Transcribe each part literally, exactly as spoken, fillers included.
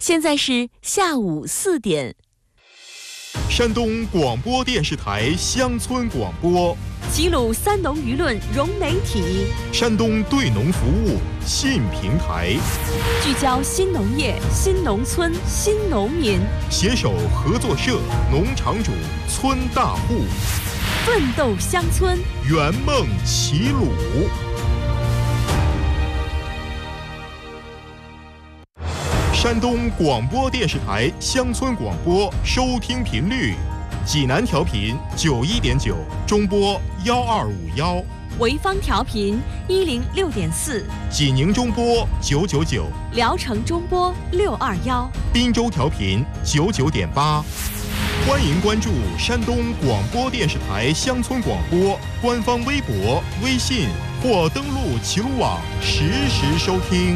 现在是下午四点。 山东广播电视台乡村广播， 齐鲁三农舆论融媒体， 山东对农服务新平台， 聚焦新农业、新农村、新农民， 携手合作社、农场主、村大户， 奋斗乡村， 圆梦齐鲁。山东广播电视台乡村广播收听频率：济南调频九一点九，中波幺二五幺； 潍坊调频一零六点四， 济宁中波九九九， 聊城中波六二幺， 滨州调频九九点八。欢迎关注山东广播电视台乡村广播官方微博、微信或登录齐鲁网实时收听。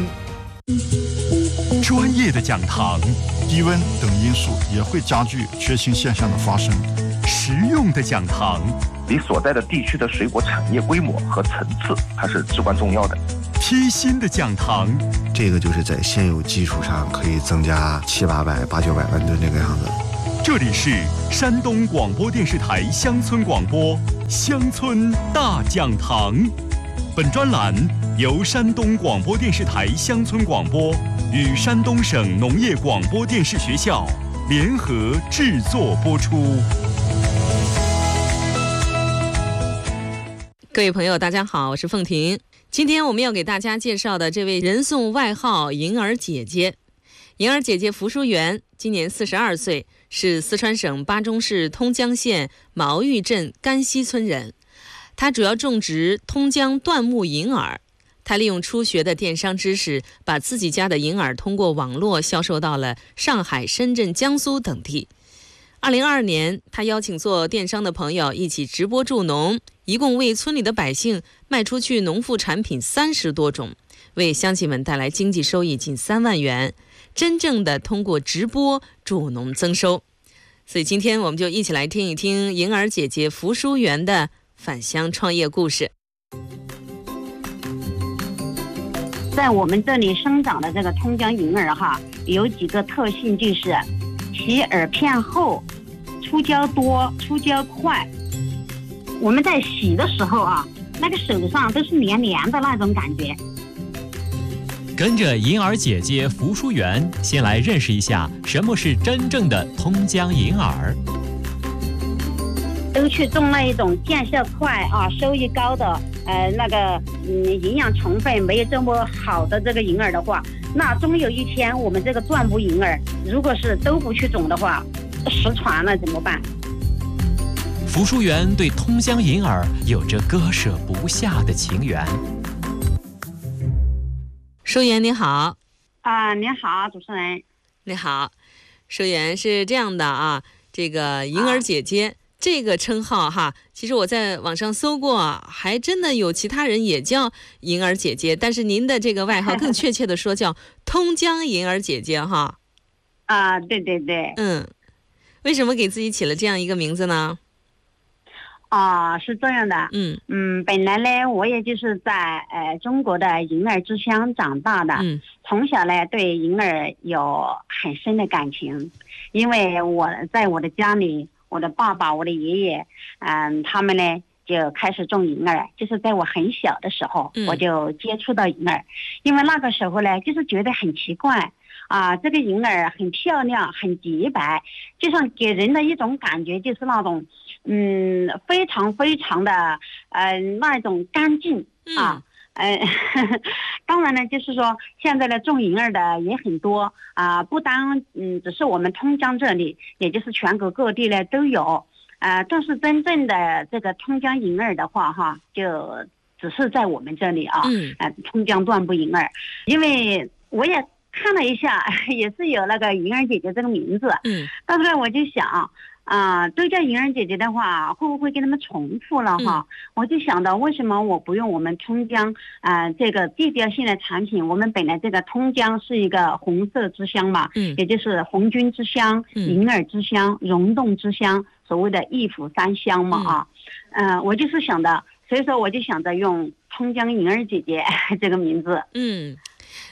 专业的讲堂， 低温等因素也会加剧缺氢现象的发生。 实用的讲堂， 你所在的地区的水果产业规模和层次，它是至关重要的。 贴心的讲堂， 这个就是在现有基础上可以增加七八百、八九百万吨这个样子。 这里是山东广播电视台乡村广播乡村大讲堂。本专栏由山东广播电视台乡村广播与山东省农业广播电视学校联合制作播出。 各位朋友大家好，我是凤婷。今天我们要给大家介绍的这位人送外号银儿姐姐。银儿姐姐福淑媛今年四十二岁，是四川省巴中市通江县毛峪镇甘溪村人。她主要种植通江椴木银耳。她利用初学的电商知识，把自己家的银耳通过网络销售到了上海、深圳、江苏等地。二零二二年，她邀请做电商的朋友一起直播助农，一共为村里的百姓卖出去农副产品三十多种，为乡亲们带来经济收益近三万元，真正的通过直播助农增收。所以今天我们就一起来听一听银儿姐姐福淑媛的返乡创业故事。 在我们这里生长的这个通江银耳哈，有几个特性，就是其耳片厚，出胶多，出胶快。我们在洗的时候啊，那个手上都是黏黏的那种感觉。 跟着银儿姐姐福淑媛，先来认识一下什么是真正的通江银耳。 都去种那一种见效快啊、收益高的，呃，那个嗯，营养成分没有这么好的这个银耳的话，那终有一天我们这个椴木银耳，如果是都不去种的话，失传了怎么办？ 福淑媛对通江银耳有着割舍不下的情缘。 淑媛你好。 啊，你好，主持人。 你好，淑媛是这样的啊，这个银儿姐姐。啊这个称号哈，其实我在网上搜过，还真的有其他人也叫银儿姐姐，但是您的这个外号更确切的说叫通江银儿姐姐哈。 啊，对对对。 嗯，为什么给自己起了这样一个名字呢？ 啊，是这样的。 嗯嗯，本来呢，我也就是在呃中国的银耳之乡长大的， 嗯， 从小呢对银耳有很深的感情，因为我在我的家里。我的爸爸，我的爷爷，嗯，他们呢就开始种银耳，就是在我很小的时候， 嗯、 我就接触到银耳，因为那个时候呢，就是觉得很奇怪啊，这个银耳很漂亮，很洁白，就像给人的一种感觉，就是那种，嗯，非常非常的，呃，那种干净啊。 嗯呃，当然呢，就是说现在的种银耳的也很多啊、呃，不单嗯，只是我们通江这里，也就是全国各地呢都有啊、呃。但是真正的这个通江银耳的话，哈，就只是在我们这里啊， 嗯， 呃，通江椴木银耳，因为我也看了一下，也是有那个银儿姐姐这个名字， 嗯， 但是呢，我就想。啊、呃，都叫银儿姐姐的话，会不会跟他们重复了哈？嗯、我就想到，为什么我不用我们通江啊、呃、这个地标性的产品？我们本来这个通江是一个红色之乡嘛， 嗯， 也就是红军之乡、银耳之乡、溶洞之乡，所谓的一府三乡嘛啊。嗯、呃，我就是想的，所以说我就想着用通江银儿姐姐这个名字。 嗯。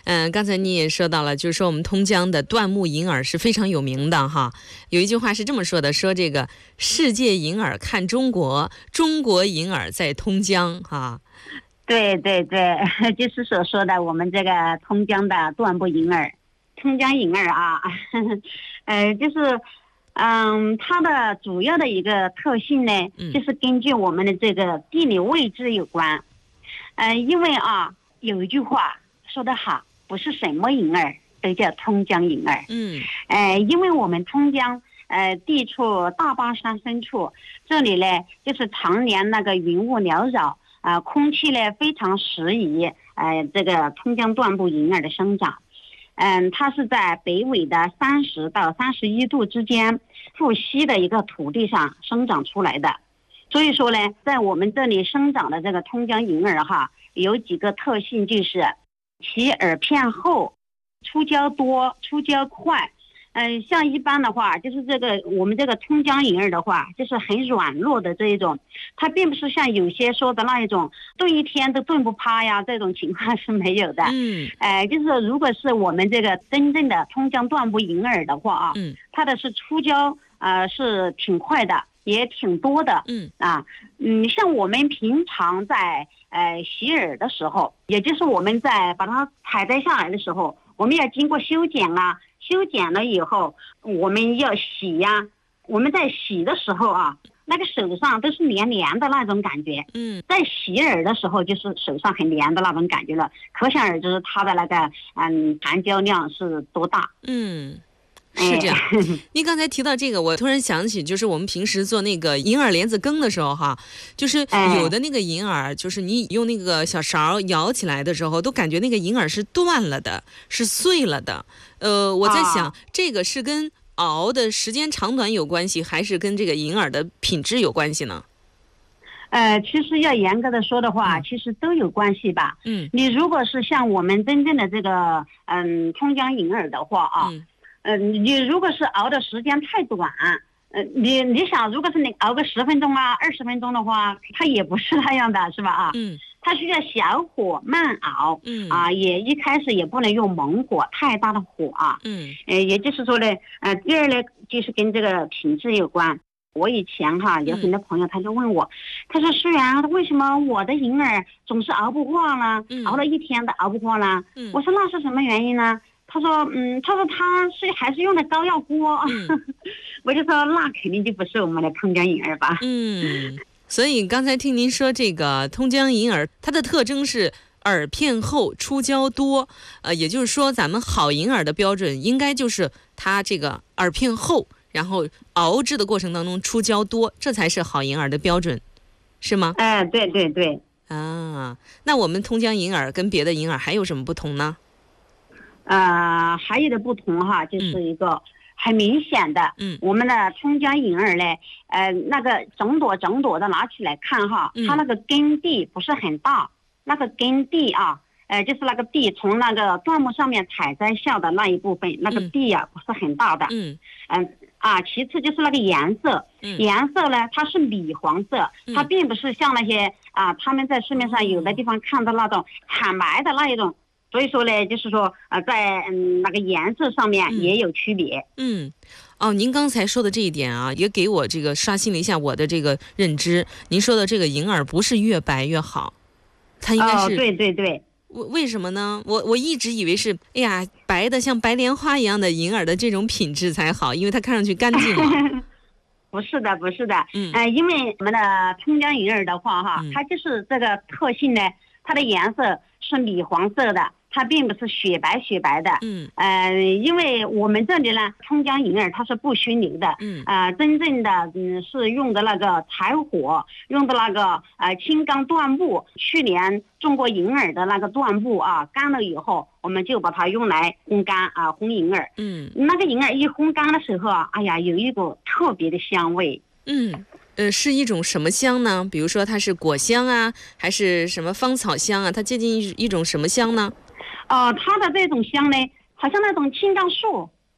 嗯、呃，刚才你也说到了，就是说我们通江的椴木银耳是非常有名的哈。有一句话是这么说的，说这个世界银耳看中国，中国银耳在通江哈。 对对对，就是所说的我们这个通江的椴木银耳，通江银耳啊，呃，就是。嗯，它的主要的一个特性呢，就是根据我们的这个地理位置有关。呃，因为啊，有一句话说得好，不是什么银耳都叫通江银耳。 嗯， 呃，因为我们通江呃地处大巴山深处，这里呢就是常年那个云雾缭绕啊、呃，空气呢非常适宜呃这个通江椴木银耳的生长。嗯，它是在北纬的三十到三十一度之间腹溪的一个土地上生长出来的。所以说呢，在我们这里生长的这个通江银耳哈，有几个特性，就是其耳片厚，出胶多，出胶快。嗯，像一般的话，就是这个我们这个通江银耳的话，就是很软糯的这一种，它并不是像有些说的那一种炖一天都炖不趴呀，这种情况是没有的。 嗯， 呃，就是如果是我们这个真正的通江椴木银耳的话啊， 嗯， 它的是出胶呃是挺快的，也挺多的。 嗯啊，嗯，像我们平常在呃洗耳的时候，也就是我们在把它采摘下来的时候，我们要经过修剪啊。修剪了以后，我们要洗呀、啊。我们在洗的时候啊，那个手上都是黏黏的那种感觉。 嗯，在洗耳的时候，就是手上很黏的那种感觉了。可想而知，它的那个嗯含胶量是多大。 嗯。是这样，您刚才提到这个，我突然想起，就是我们平时做那个银耳莲子羹的时候，哈，就是有的那个银耳，就是你用那个小勺舀起来的时候，都感觉那个银耳是断了的，是碎了的。呃，我在想，这个是跟熬的时间长短有关系，还是跟这个银耳的品质有关系呢？ 呃，其实要严格的说的话，嗯、其实都有关系吧。 嗯， 你如果是像我们真正的这个嗯通江银耳的话啊。 嗯呃，你如果是熬的时间太短，呃，你你想，如果是你熬个十分钟啊、二十分钟的话，它也不是那样的，是吧？啊， 嗯， 它需要小火慢熬， 嗯啊，也一开始也不能用猛火，太大的火啊， 嗯， 呃，也就是说呢，呃，第二呢，就是跟这个品质有关。我以前哈有很多朋友，他就问我，嗯、他说虽然为什么我的银耳总是熬不化呢？ 嗯、 熬了一天都熬不化呢？ 嗯， 我说那是什么原因呢？他说，嗯，他说他是还是用的高压锅，嗯、我就说那肯定就不是我们的通江银耳吧。 嗯，所以刚才听您说这个通江银耳，它的特征是耳片厚，出胶多，呃，也就是说咱们好银耳的标准应该就是它这个耳片厚，然后熬制的过程当中出胶多，这才是好银耳的标准，是吗？ 哎、呃，对对对。 啊，那我们通江银耳跟别的银耳还有什么不同呢？ 呃，还有的不同哈，就是一个很明显的， 嗯， 我们的通江银耳呢，呃，那个整朵整朵的拿起来看哈， 嗯、 它那个根蒂不是很大，那个根蒂啊，呃，就是那个蒂从那个椴木上面采摘下的那一部分，那个蒂啊、嗯、不是很大的， 嗯， 嗯、呃、啊，其次就是那个颜色， 嗯、 颜色呢，它是米黄色，它并不是像那些啊，他们在市面上有的地方看到那种惨白的那一种。所以说呢，就是说，呃，在嗯那个颜色上面也有区别。 嗯，哦，您刚才说的这一点啊，也给我这个刷新了一下我的这个认知。您说的这个银耳不是越白越好，它应该是、 哦、对对对。 为为什么呢？我我一直以为是，哎呀，白的像白莲花一样的银耳的这种品质才好，因为它看上去干净嘛。 不是的，不是的， 嗯， 呃，因为我们的通江银耳的话，哈、嗯，它就是这个特性呢，它的颜色是米黄色的。它并不是雪白雪白的， 嗯， 呃，因为我们这里呢，通江银耳它是不熏牛的， 嗯， 呃，真正的嗯是用的那个柴火，用的那个呃青钢椴木。去年种过银耳的那个椴木啊，干了以后，我们就把它用来烘干啊，烘银耳， 嗯， 那个银耳一烘干的时候啊，哎呀，有一股特别的香味， 嗯。呃，是一种什么香呢？比如说它是果香啊，还是什么芳草香啊？它接近一一种什么香呢？ 呃，它的这种香呢，好像那种青冈树，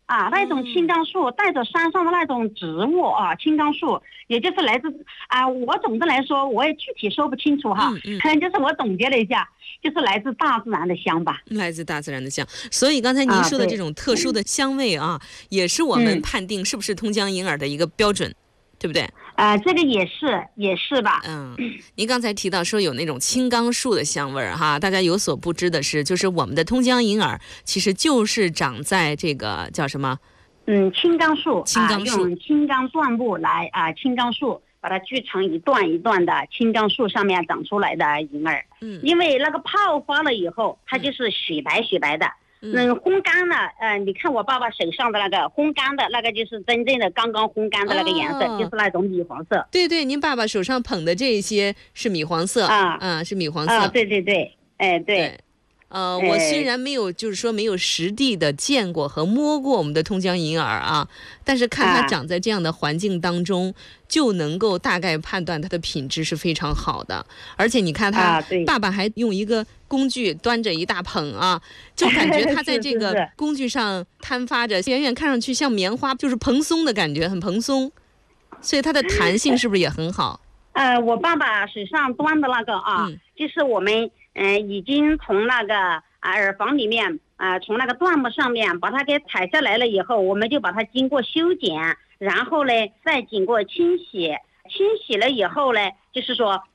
啊，那种青冈树带着山上的那种植物啊，青冈树，也就是来自啊，我总的来说我也具体说不清楚哈， 嗯嗯，就是我总结了一下，就是来自大自然的香吧， 来自大自然的香。所以刚才您说的这种特殊的香味啊，啊也是我们判定是不是通江银耳的一个标准，嗯、对不对？ 啊、呃，这个也是也是吧。 嗯，您刚才提到说有那种青冈树的香味儿哈，大家有所不知的是，就是我们的通江银耳其实就是长在这个叫什么？ 嗯，青冈树， 青冈树、 啊、用青冈椴木来啊，青冈树把它锯成一段一段的青冈树上面长出来的银耳。嗯，因为那个泡发了以后，它就是雪白雪白的。嗯，烘干了，呃，你看我爸爸手上的那个烘干的那个，就是真正的刚刚烘干的那个颜色，哦、就是那种米黄色。 对对，您爸爸手上捧的这些是米黄色啊，啊，是米黄色。 啊，对对对，哎对。 对呃，我虽然没有，就是说没有实地的见过和摸过我们的通江银耳啊，但是看它长在这样的环境当中，啊、就能够大概判断它的品质是非常好的。而且你看他、啊、爸爸还用一个工具端着一大捧啊，就感觉他在这个工具上摊发着，远远看上去像棉花，就是蓬松的感觉，很蓬松，所以它的弹性是不是也很好？ 呃，我爸爸手上端的那个啊，嗯、就是我们。嗯、呃，已经从那个啊耳房里面啊、呃，从那个段木上面把它给采下来了以后，我们就把它经过修剪，然后呢再经过清洗，清洗了以后呢，就是说